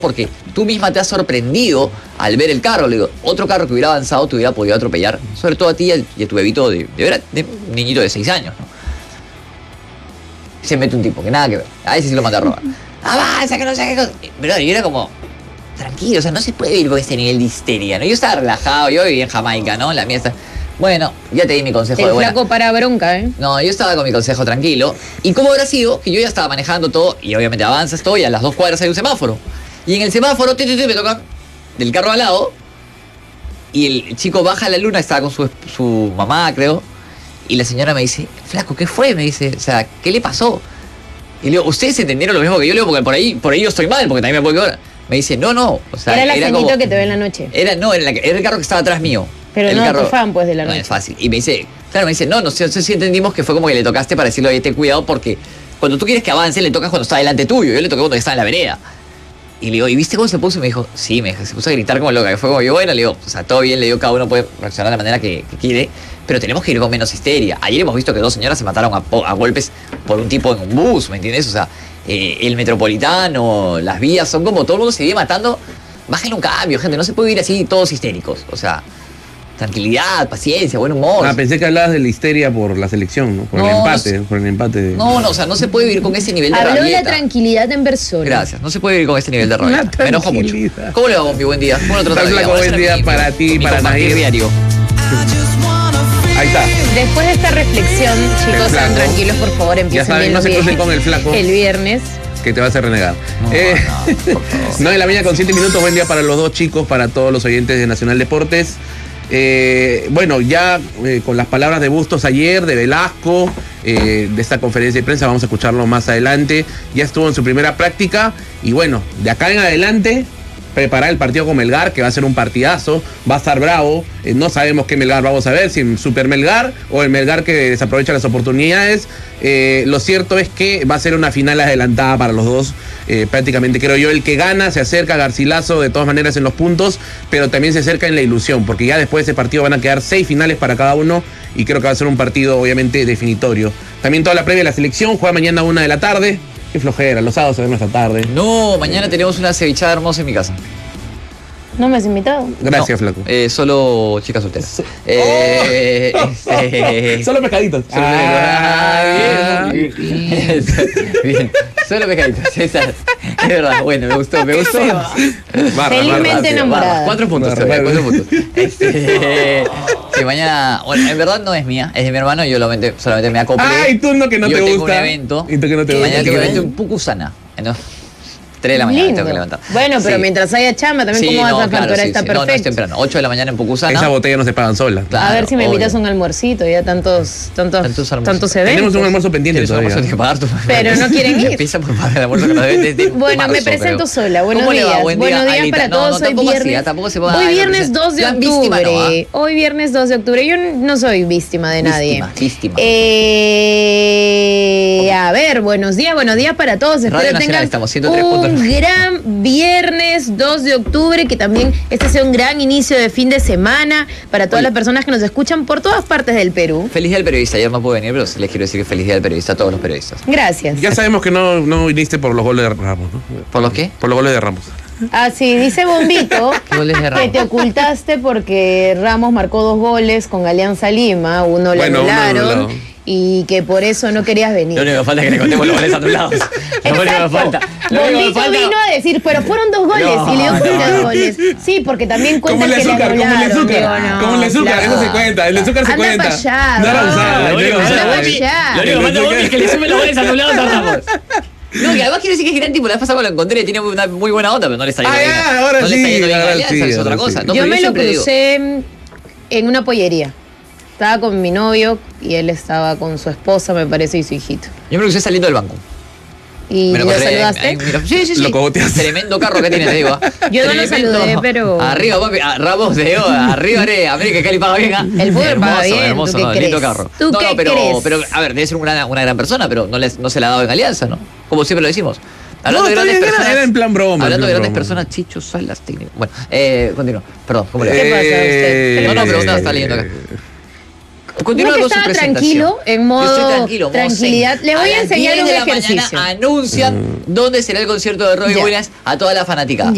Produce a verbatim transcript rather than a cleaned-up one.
porque tú misma te has sorprendido al ver el carro. Le digo, otro carro que hubiera avanzado te hubiera podido atropellar, sobre todo a ti y a, y a tu bebito de, de, de un niñito de seis años, ¿no? Se mete un tipo que nada que ver, a ese sí lo manda a robar. Avanza, que no sé qué cosa. Pero yo era como, tranquilo, o sea, no se puede vivir con este nivel de histeria, ¿no? Yo estaba relajado, yo vivía en Jamaica, ¿no? La mía está... Bueno, ya te di mi consejo el de buena. flaco para bronca, ¿eh? No, yo estaba con mi consejo tranquilo. ¿Y cómo habrá sido? Que yo ya estaba manejando todo y obviamente avanzas todo y a las dos cuadras hay un semáforo. Y en el semáforo, ti, ti, ti, me toca del carro al lado y el chico baja a la luna, estaba con su, su mamá, creo. Y la señora me dice, flaco, ¿qué fue? Me dice, o sea, ¿qué le pasó? Y le digo, ¿ustedes entendieron lo mismo que yo? Le digo, porque por ahí, por ahí yo estoy mal, porque también me puedo quedar. Me dice, no, no. O sea, era la era ceñito como, que te ve en la noche. Era, no, era, la, era el carro que estaba atrás mío. Pero el no carro, tu fan, pues, de la noche. No, es fácil. Y me dice, claro, me dice, no, no sé, no sé si entendimos que fue como que le tocaste para decirle, oye, ten cuidado, porque cuando tú quieres que avance, le tocas cuando está delante tuyo. Yo le toqué cuando estaba en la vereda. Y le digo, ¿y viste cómo se puso? Y me dijo, sí, me dijo, se puso a gritar como loca. Que fue como yo, bueno, le digo, o sea, todo bien, le digo, cada uno puede reaccionar de la manera que, que quiere, pero tenemos que ir con menos histeria. Ayer hemos visto que dos señoras se mataron a, a golpes por un tipo en un bus, ¿me entiendes? O sea, eh, el Metropolitano, las vías, son como todo el mundo se vive matando. Bájenle un cambio, gente, no se puede vivir así todos histéricos. O sea, tranquilidad, paciencia, buen humor. Ah, pensé que hablabas de la histeria por la selección, ¿no? Por no, el empate, no, por el empate. De... No, no, o sea, no se puede vivir con ese nivel de Habló rabieta. de la tranquilidad en persona. Gracias, no se puede vivir con ese nivel de rabieta. Me enojo mucho. ¿Cómo le va, Bombi? Buen día. ¿Cómo lo trata la vida? Buen día mi, para ti, mi para Nahir. diario. Ahí está. Después de esta reflexión, chicos, sean tranquilos, por favor, empiecen ya saben, bien no los se crucen días. con el flaco. El viernes. Que te va a hacer renegar. No, eh, no, por favor. no, en la mañana con siete minutos, buen día para los dos chicos, para todos los oyentes de Nacional Deportes. Eh, bueno, ya eh, con las palabras de Bustos ayer, de Velasco, eh, de esta conferencia de prensa, vamos a escucharlo más adelante. Ya estuvo en su primera práctica y bueno, de acá en adelante preparar el partido con Melgar, que va a ser un partidazo, va a estar bravo. Eh, no sabemos qué Melgar vamos a ver, si el Super Melgar o el Melgar que desaprovecha las oportunidades. Eh, lo cierto es que va a ser una final adelantada para los dos. Eh, prácticamente creo yo, el que gana se acerca a Garcilaso de todas maneras en los puntos, pero también se acerca en la ilusión, porque ya después de ese partido van a quedar seis finales para cada uno y creo que va a ser un partido obviamente definitorio. También toda la previa de la selección, juega mañana a una de la tarde. Qué flojera, los sábados se ven esta tarde. No, mañana tenemos una cevichada hermosa en mi casa. ¿No me has invitado? Gracias, no, flaco. Eh, solo chicas solteras. So eh, oh. este... Solo pescaditos. Solo ah, bien, bien. bien. Solo pescaditos. Esa, es verdad, bueno, me gustó, me gustó. Barra, Felizmente barra, enamorada. Barra. Cuatro puntos, barra, barra. Cuatro puntos. Este, que mañana, bueno, en verdad no es mía, es de mi hermano, yo solamente, solamente me acoplé. Ah, y tú no que no yo te tengo gusta. Un evento. Y tú que no te gusta. Mañana tengo un evento en Pucusana. ¿No? tres de la mañana tengo que levantar. Bueno, pero sí. mientras haya chamba, también sí, cómo no, vas a claro, facturar sí, esta sí. perfecto. No, no es temprano. ocho de la mañana en Pucusana. Esas botellas no se pagan solas. Claro, a ver si me obvio. invitas a un almuercito, ya tantos, tantos, tantos, tantos eventos. Tenemos un almuerzo pendiente todavía. Un almuerzo que pagar tu... Pero no quieren ir. Empieza por pagar el almuerzo que nos deben desde Bueno, marzo, me presento creo. sola. Buenos ¿Cómo le días. va? Buen día, Buenos días Alita. para No, todos. no, Hoy viernes. Así, tampoco se puede Hoy dar, viernes dos de octubre. ¿no? ¿eh? Hoy viernes dos de octubre. Yo no soy víctima de nadie. Víctima, víctima. Eh, a ver, buenos días, buenos días para todos. Espero Radio tengan estamos, un gran viernes dos de octubre, que también este sea un gran inicio de fin de semana para todas Oye. las personas que nos escuchan por todas partes del Perú. Feliz día del periodista. Ayer no pude venir, pero les quiero decir que feliz día del periodista a todos los periodistas. Gracias. Ya sabemos que no, no viniste por los goles de Ramos, ¿no? ¿Por los qué? Por los goles de Ramos. Ah, sí, dice Bombito que te ocultaste porque Ramos marcó dos goles con Alianza Lima, uno le bueno, anularon y que por eso no querías venir. Lo único que falta es que le contemos los goles anulados. Lo único que falta. Bombito falta... vino a decir, pero fueron dos goles no, y le dio cuenta no. dos goles. Sí, porque también cuenta que le anularon. Como el azúcar, no, como el azúcar, eso se cuenta, el azúcar se anda cuenta. Pa allá, no era usado. Lo único que falta es que le sumen los goles anulados a Ramos. No, que además quiero decir que es gran tipo, la vez pasada lo encontré, tiene una muy buena onda, pero no le está yendo ah, bien. Ya, ahora no sí, le está yendo bien ahora Alianza, sí, es otra cosa. Sí. No, yo me yo lo crucé digo. en una pollería. Estaba con mi novio y él estaba con su esposa, me parece, y su hijito. Yo me lo crucé saliendo del banco. ¿Y lo saludaste? En, en, en, sí, sí, sí. Lo cogoteaste. Tremendo carro que tiene, te digo. Yo no lo saludé, pero... Arriba, papi, a, Ramos, te digo, arriba, América, Cali paga bien. ¿Ah? El fútbol paga bien, hermoso, ¿tú qué no, crees? lindo carro. ¿Tú no, qué no, pero, crees? pero, a ver, debe ser una, una gran persona, pero no, les, no se la ha dado en Alianza, ¿no? Como siempre lo decimos. Hablando no, de grandes personas. Era en plan broma. Hablando de grandes broma. personas, Chicho Salas técnicas. Bueno, eh, continúo. Perdón, ¿cómo le va? ¿Qué pasa a usted? No, no, pero no, está leyendo acá. Continúa con su presentación. Tranquilo, en modo tranquilo, tranquilidad. Les voy a, a enseñar un ejercicio. Anuncian mm. dónde será el concierto de Roy Williams a toda la fanaticada.